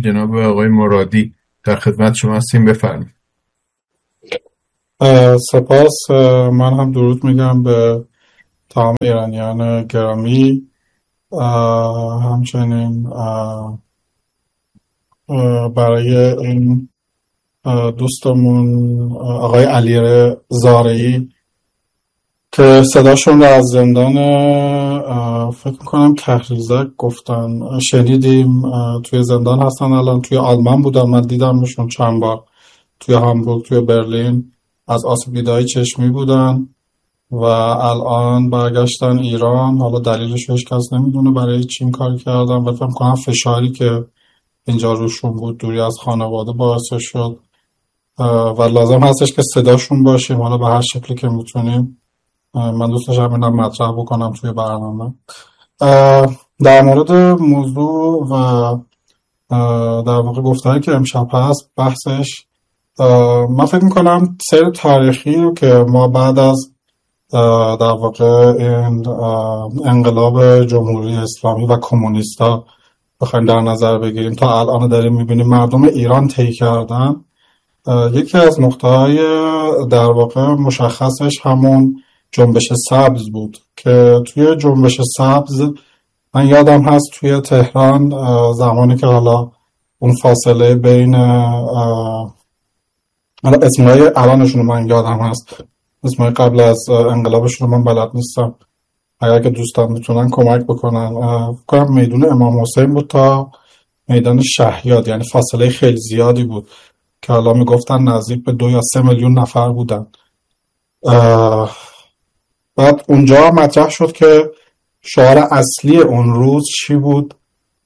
جناب آقای مرادی در خدمت شما هستیم، بفرمایید. سپاس. من هم درود میگم به تمام ایرانیان گرامی. همچنین برای این دوستمون آقای علی زارعی که صداشون رو از زندان فکر میکنم کهریزک گفتن شنیدیم، توی زندان هستن الان. توی آلمان بودن، من دیدمشون چند بار، توی هامبورگ، توی برلین، از آسیب دیده‌های چشمی بودن و الان برگشتن ایران. حالا دلیلش هیچ کس نمیدونه برای چی این کار کردن و فکر کنم فشاری که اینجا روشون بود، دوری از خانواده باعث شد و لازم هستش که صداشون باشیم. حالا به هر شکلی که میتونیم. من دوست داشتم اینم مطرح بکنم توی برنامه. در مورد موضوع و در واقع گفتاری که امشب هست، بحثش من فکر میکنم سیر تاریخی رو که ما بعد از در واقع این انقلاب جمهوری اسلامی و کمونیستا بخوایم در نظر بگیریم تا الان داریم میبینیم مردم ایران طی کردن، یکی از نقطه‌های در واقع مشخصش همون جنبش سبز بود که توی جنبش سبز من یادم هست توی تهران زمانی که حالا اون فاصله بین اسمای الانشون رو من یادم هست، اسمای قبل از انقلابشون رو من بلد نیستم، اگر که دوستان میتونن کمک بکنن. کنم میدون امام حسین بود تا میدان شهیاد، یعنی فاصله خیلی زیادی بود که حالا میگفتن نزدیک به 2 یا 3 میلیون نفر بودن. بعد اونجا مطرح شد که شعار اصلی اون روز چی بود؟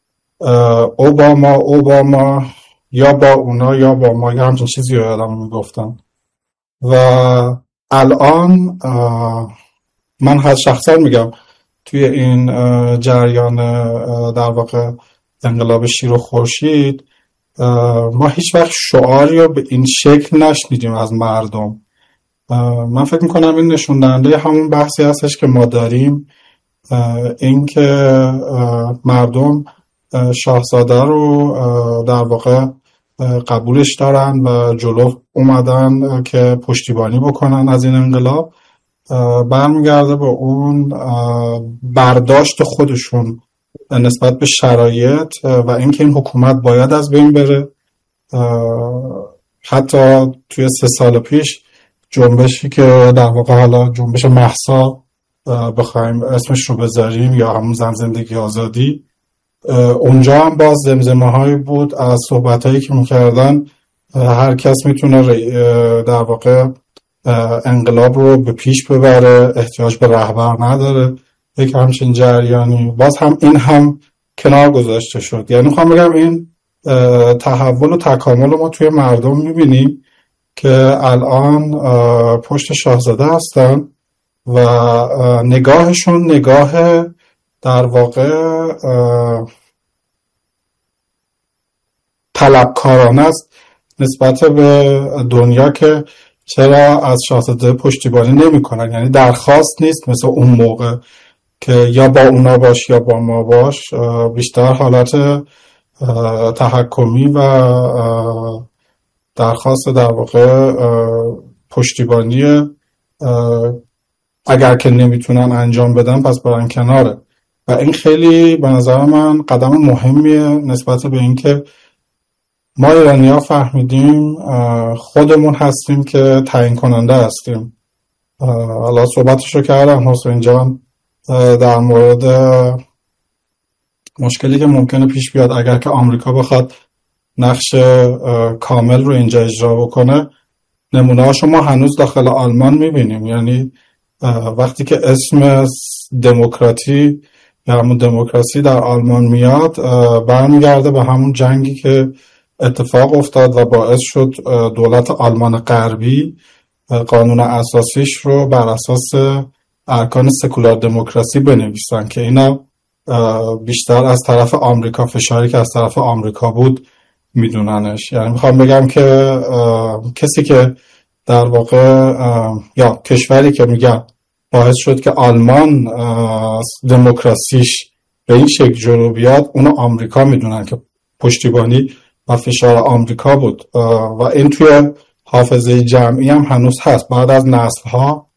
اوباما یا با اونا یا با ما، یا همچین چیزی رو یادم میگفتن. و الان من شخصا میگم توی این جریان در واقع انقلاب شیر و خورشید ما هیچ وقت شعاری رو به این شکل نشنیدیم از مردم. من فکر میکنم این نشون دهنده همون بحثی هستش که ما داریم، این که مردم شاهزاده رو در واقع قبولش دارن و جلو اومدن که پشتیبانی بکنن از این انقلاب. برمیگرده به اون برداشت خودشون نسبت به شرایط و اینکه این حکومت باید از بین بره. حتی توی 3 سال پیش جنبشی که در واقع حالا جنبش مهسا بخوایم اسمش رو بذاریم یا همون زن زندگی آزادی، اونجا هم باز زمزمه هایی بود از صحبت هایی که میکردن هر کس میتونه در واقع انقلاب رو به پیش ببره، احتیاج به رهبر نداره، یک همچین جریانی. باز هم این هم کنار گذاشته شد. یعنی میخوام بگم این تحول و تکامل ما توی مردم میبینیم که الان پشت شاهزاده هستن و نگاهشون نگاه در واقع طلبکارانه است نسبت به دنیا که چرا از شاهزاده پشتیبانی نمی کنن. یعنی درخواست نیست مثل اون موقع که یا با اونا باش یا با ما باش، بیشتر حالت تحکمی و درخواست در واقع پشتیبانی اگر که نمیتونن انجام بدن پس برن کناره. و این خیلی به نظر من قدم مهمیه نسبت به این که ما ایرانی‌ها فهمیدیم خودمون هستیم که تعیین کننده هستیم. حالا صحبتشو کردم حسین جان در مورد مشکلی که ممکنه پیش بیاد اگر که آمریکا بخواد نقش کامل رو اینجا اجرا بکنه. نمونه هاشو ما هنوز داخل آلمان میبینیم. یعنی وقتی که اسم دموکراتی یا همون دموکراسی در آلمان میاد، برمیگرده به همون جنگی که اتفاق افتاد و باعث شد دولت آلمان غربی قانون اساسیش رو بر اساس ارکان سکولار دموکراسی بنویسن که اینا بیشتر از طرف آمریکا، فشاری که از طرف آمریکا بود میدوننش. یعنی میخوام بگم که کسی که در واقع یا کشوری که میگم باعث شد که آلمان دموکراسیش به این شکل جلو بیاد، اونو آمریکا میدونن که پشتیبانی و فشار آمریکا بود و این توی حافظه جمعی هم هنوز هست. بعد از نسل ها،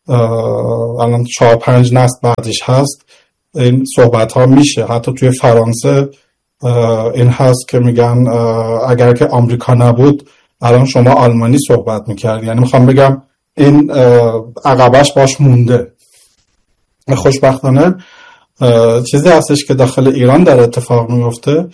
الان 4-5 نسل بعدش هست، این صحبت ها میشه. حتی توی فرانسه این هست که میگن اگر که آمریکا نبود الان شما آلمانی صحبت میکرد. یعنی میخوام بگم این عقبش باش مونده. خوشبختانه چیزی هستش که داخل ایران در اتفاق میفته.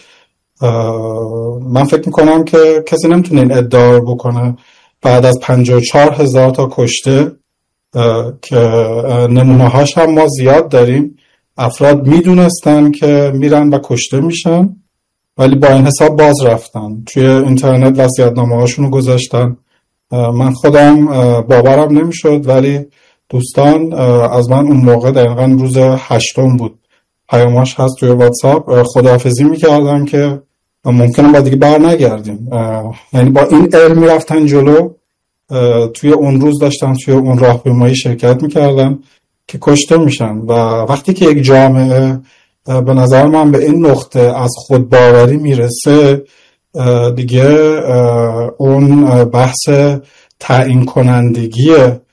من فکر میکنم که کسی نمیتونه این ادعا بکنه بعد از 54,000 تا کشته که نمونه هاش هم ما زیاد داریم، افراد میدونستن که میرن و کشته میشن ولی با این حساب باز رفتن توی اینترنت وصیت‌نامه هاشونو گذاشتن. من خودم باورم نمیشد ولی دوستان از من اون موقع دقیقا روز 8 بود پیاماش هست توی واتساپ خداحافظی میکردن که ممکنه بعد دیگه بر نگردیم. یعنی با این علم میرفتن جلو، توی اون روز داشتن توی اون راهپیمایی شرکت میکردن که کشته میشن. و وقتی که یک جامعه به نظر من به این نقطه از خودباوری میرسه دیگه اون بحث تعیین کنندگی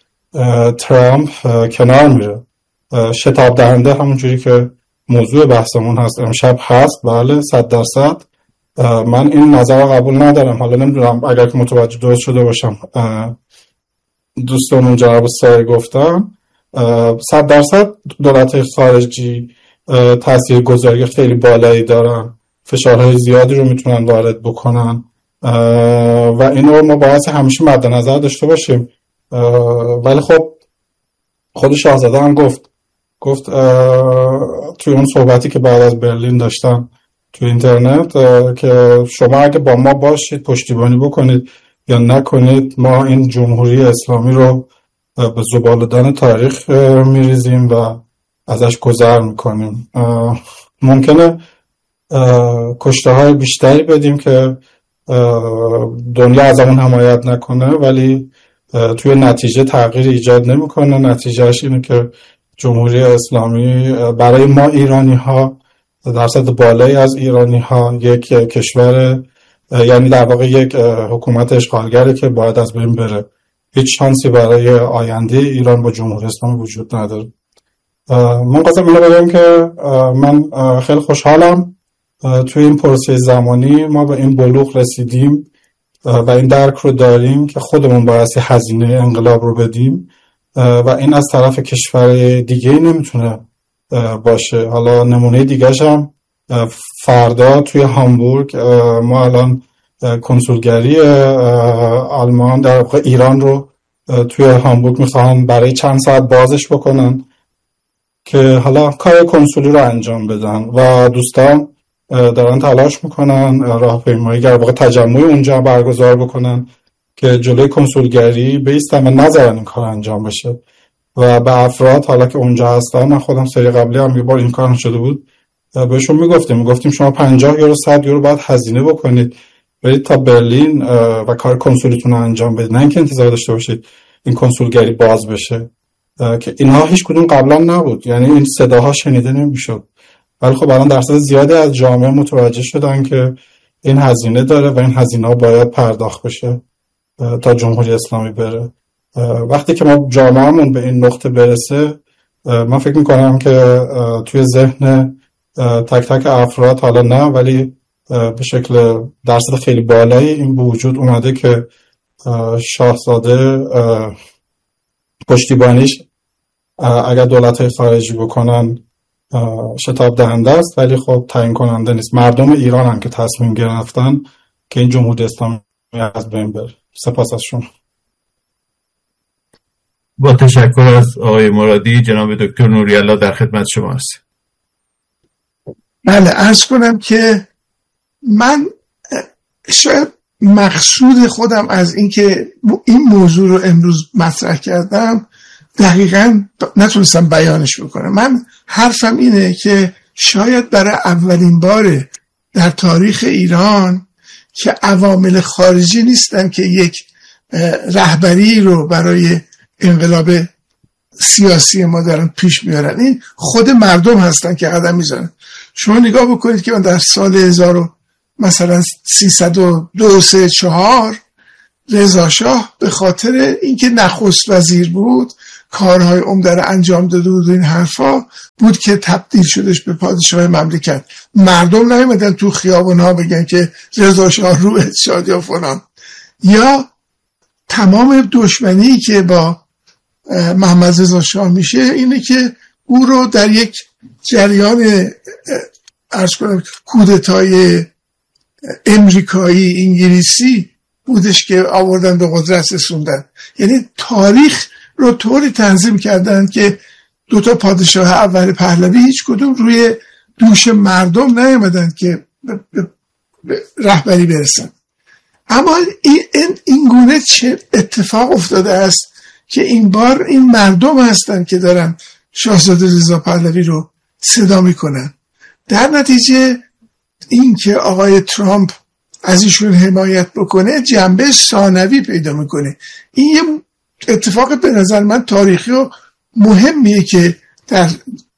ترامپ کنار میره. شتاب دهنده همونجوری که موضوع بحثمون هست امشب هست، بله 100%. من این نظر رو قبول ندارم. حالا نمیدونم اگر که متوجه درست شده باشم دوستمون جناب سای گفتن 100% دولت خارجی تأثیر گذاری خیلی بالایی دارن، فشارهای زیادی رو میتونن وارد بکنن و اینو ما باید همیشه مد نظر داشته باشیم. ولی خب خود شاهزاده هم گفت توی اون صحبتی که بعد از برلین داشتم توی اینترنت که شما اگه با ما باشید پشتیبانی بکنید یا نکنید ما این جمهوری اسلامی رو به زباله‌دان تاریخ میریزیم و ازش گذر میکنیم. ممکنه کشته های بیشتری بدیم که دنیا از همون حمایت نکنه ولی توی نتیجه تغییر ایجاد نمیکنه. نتیجهش اینه که جمهوری اسلامی برای ما ایرانی ها، درصد بالایی از ایرانی ها، یک کشور یعنی در واقع یک حکومت اشغالگره که باید از بین بره. هیچ شانسی برای آینده ایران با جمهوری اسلامی وجود نداره. من قصدم اینو بگم که من خیلی خوشحالم توی این پروسه زمانی ما به این بلوغ رسیدیم و این درک رو داریم که خودمون باید هزینه انقلاب رو بدیم و این از طرف کشور دیگه نمیتونه باشه. حالا نمونه دیگه‌ش هم فردا توی هامبورگ ما الان کنسولگری آلمان در واقع ایران رو توی هامبورگ میخوان برای چند ساعت بازش بکنن که حالا کار کنسولی رو انجام بدن و دوستان دارن تلاش میکنن راهپیمایی در واقع تجمع اونجا برگزار بکنن که جلوی کنسولگری بیستن و نذارن این کار انجام بشه و به افراد حالا که اونجا هستن، من خودم سری قبلی هم یه بار این کار شده بود بهشون میگفتیم شما 50 یورو 100 یورو باید هزینه بکنید برید تا برلین و کار کنسولیتون رو انجام بدید، نه اینکه انتظار داشته باشید این کنسولگری باز بشه که اینها هیچ کدوم قبلا نبود. یعنی این صداها شنیده نمیشد ولی خب الان درصد زیادی از جامعه متوجه شدن که این هزینه داره و این هزینه ها باید پرداخت بشه تا جمهوری اسلامی بره. وقتی که ما جامعهمون به این نقطه برسه من فکر میکنم که توی ذهن تک تک افراد حالا نه ولی به شکل درصد خیلی بالایی این به وجود اومده که شاهزاده پشتیبانیش اگر دولت‌های خارجی بکنن شتاب دهنده است ولی خب تعیین کننده نیست. مردم ایران هم که تصمیم گرفتن که این جمهوری اسلامی از بین بره. سپاس از شما. با تشکر از آقای مرادی، جناب دکتر نوری‌الله در خدمت شما هستم. بله، عرض کنم که من شاید مقصود خودم از اینکه این موضوع رو امروز مطرح کردم دقیقاً نتونستم بیانش بکنم. من حرفم اینه که شاید برای اولین بار در تاریخ ایران که عوامل خارجی نیستن که یک رهبری رو برای انقلاب سیاسی ما دارن پیش میارن، این خود مردم هستن که قدم میزنن. شما نگاه بکنید که من در سال مثلا 302 3 4 رضا شاه به خاطر اینکه نخست وزیر بود، کارهای عمده رو انجام داده بود، این حرفا بود که تبدیل شدش به پادشاه مملکت. مردم نیومدن تو خیابونها بگن که رضا شاه روحت شاد یا فلان. یا تمام دشمنی که با محمد رضا شاه میشه اینه که او رو در یک جریان عرض کنم کودتای امریکایی انگلیسی بودش که آوردن به قدرت رسوندن. یعنی تاریخ رو طوری تنظیم کردن که دوتا پادشاه اول پهلوی هیچ کدوم روی دوش مردم نیامدن که به رهبری برسن. اما این گونه چه اتفاق افتاده است که این بار این مردم هستن که دارن شاهزاده رضا پهلوی رو صدا میکنن. در نتیجه این که آقای ترامپ از ایشون حمایت بکنه جنبه ثانوی پیدا میکنه. این یه اتفاق به نظر من تاریخی و مهمیه که در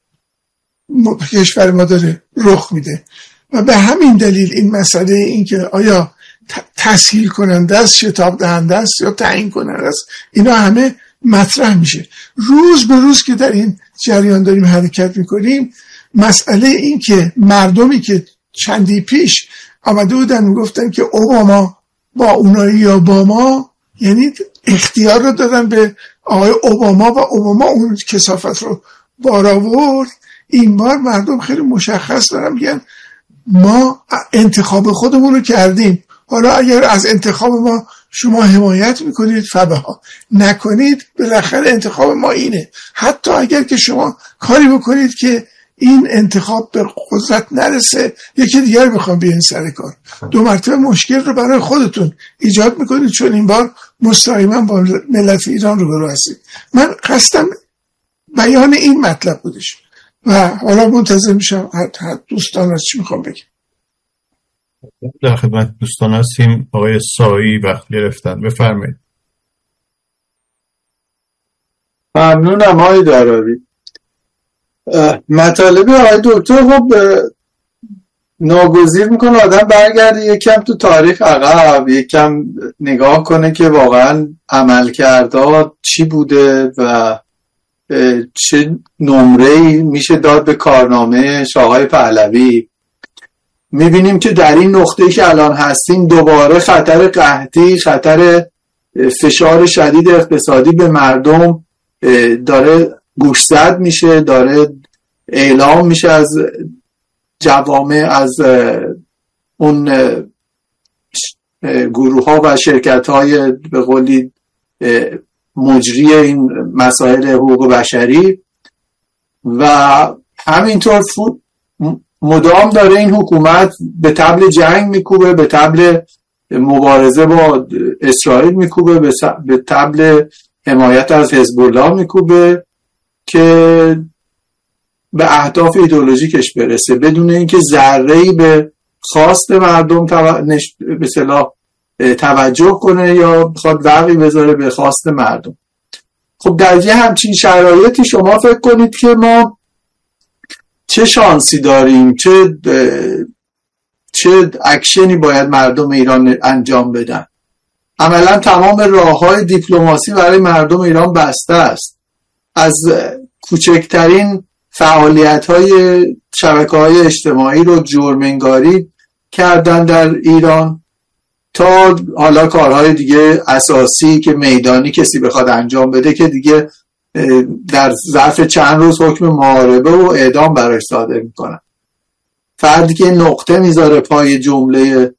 کشور ما داره رخ میده و به همین دلیل این مسئله این که آیا تسهیل کننده است، شتاب دهنده است یا تعیین کننده است، اینا همه مطرح میشه. روز به روز که در این جریان داریم حرکت میکنیم، مسئله این که مردمی که چندی پیش آمده بودن میگفتن که اوباما با اونایی یا با ما، یعنی اختیار رو دادن به آقای اوباما و اوباما اون کثافت رو بار آورد. این بار مردم خیلی مشخص دارن میگن ما انتخاب خودمون رو کردیم، حالا اگر از انتخاب ما شما حمایت میکنید فبها، نکنید بالاخره انتخاب ما اینه. حتی اگر که شما کاری بکنید که این انتخاب به قدرت نرسه، یکی دیگر بخوام بیاین سر کار، دو مرتبه مشکل رو برای خودتون ایجاد میکنید، چون این بار مستقیما با ملت ایران روبرو هستید. من قصدم بیان این مطلب بودش و حالا منتظر میشم هر دوستان از چی میخوام بگم. در خدمت دوستان هستیم. آقای سایی وقت گرفتن، بفرمایید. ممنونم آقای دراوی. مطالب آقای دکتر خب ناگزیر میکنه آدم برگرده یکم تو تاریخ عقب، یکم نگاه کنه که واقعا عملکردها چی بوده و چه نمره‌ای میشه داد به کارنامه شاههای پهلوی. میبینیم که در این نقطه‌ای که الان هستیم دوباره خطر قحطی، خطر فشار شدید اقتصادی به مردم داره گوشزد میشه، داره اعلام میشه از جوامع، از اون گروه ها و شرکت های به قولی مجری این مسائل حقوق بشری و همینطور مدام داره این حکومت به طبل جنگ میکوبه، به طبل مبارزه با اسرائیل میکوبه، به طبل حمایت از حزب الله میکوبه که به اهداف ایدئولوژیکش برسه بدون اینکه ذره‌ای به خواست مردم به اصطلاح توجه کنه یا بخواد وقعی بذاره به خواست مردم. خب در یه همچین شرایطی شما فکر کنید که ما چه شانسی داریم، چه اکشنی باید مردم ایران انجام بدن. عملا تمام راه‌های دیپلماسی برای مردم ایران بسته است. از کوچکترین فعالیت‌های شبکه‌های اجتماعی رو جرم‌انگاری کردن در ایران تا حالا کارهای دیگه اساسی که میدانی کسی بخواد انجام بده که دیگه در ظرف چند روز حکم محاربه و اعدام براش صادر میکنن. فردی که نقطه میذاره پای جمله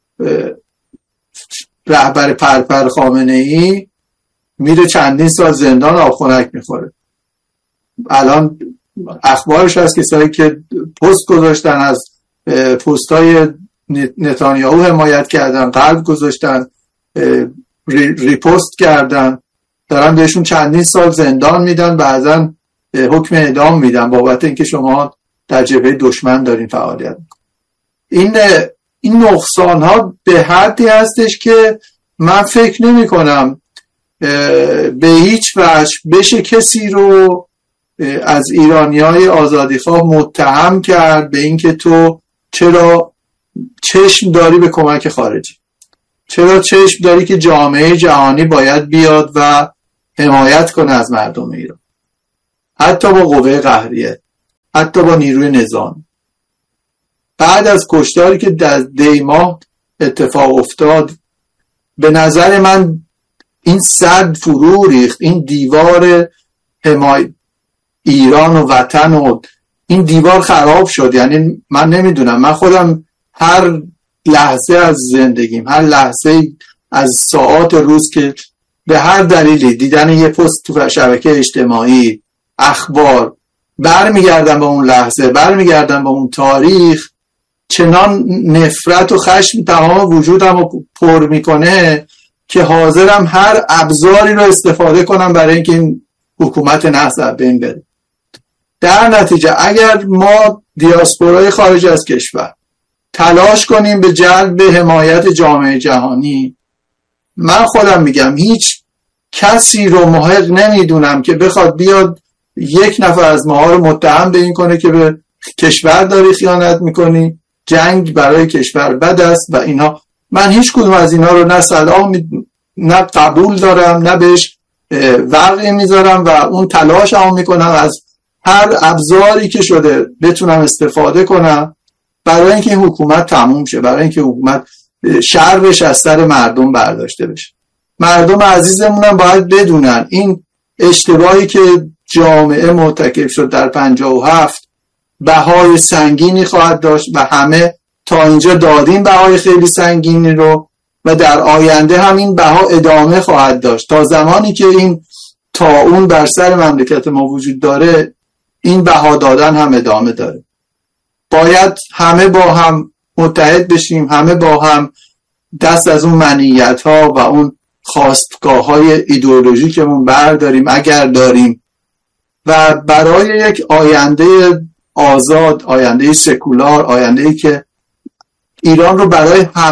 رهبر پرپر خامنه‌ای میره چندین سال زندان آبخنک میخوره. الان اخبارش هست کسایی که پست گذاشتن از پستای نتانیاهو حمایت کردن، قلب گذاشتن، ریپوست کردن، دارن بهشون چندین سال زندان میدن، بعضا حکم اعدام میدن بابت اینکه شما در جبهه دشمن دارین فعالیت میکنین. این نقصان ها به حدی هستش که من فکر نمی کنم به هیچ وجه بشه کسی رو از ایرانیای آزادیخواه متهم کرد به اینکه تو چرا چشم داری به کمک خارجی؟ چرا چشم داری که جامعه جهانی باید بیاد و حمایت کنه از مردم ایران، حتی با قوه قهریه، حتی با نیروی نظامی؟ بعد از کشتاری که در دی ماه اتفاق افتاد، به نظر من این سد فرو ریخت، این دیوار حمایت ایران و وطن و این دیوار خراب شد. یعنی من نمیدونم، من خودم هر لحظه از زندگیم، هر لحظه از ساعات روز که به هر دلیلی دیدن یه پست تو شبکه اجتماعی، اخبار، برمیگردم به اون لحظه، برمیگردم به اون تاریخ، چنان نفرت و خشم تمام وجودم رو پر میکنه که حاضرم هر ابزاری رو استفاده کنم برای اینکه این حکومت نحس بین بره. در نتیجه اگر ما دیاسپورای خارج از کشور تلاش کنیم به جلب حمایت جامعه جهانی، من خودم میگم هیچ کسی رو محق نمیدونم که بخواد بیاد یک نفر از ماها رو متهم به این کنه که به کشور داری خیانت میکنی، جنگ برای کشور بد است و اینا. من هیچ کدوم از اینا رو نه سلام نه قبول دارم، نه بهش وقعی میذارم و اون تلاش هم میکنم از هر ابزاری که شده بتونم استفاده کنم برای اینکه این حکومت تموم شه، برای اینکه حکومت شرش از سر مردم برداشته بشه. مردم عزیزمونم باید بدونن این اشتباهی که جامعه مرتکب شد در 57 بهای سنگینی خواهد داشت و همه تا اینجا دادیم بهای خیلی سنگینی رو و در آینده هم این بها ادامه خواهد داشت. تا زمانی که این طاعون بر سر مملکت ما وجود داره، این بها دادن هم ادامه داره. باید همه با هم متحد بشیم، همه با هم دست از اون منیت ها و اون خواستگاه های ایدئولوژیکمون برداریم اگر داریم و برای یک آینده آزاد، آینده سکولار، آینده که ایران رو برای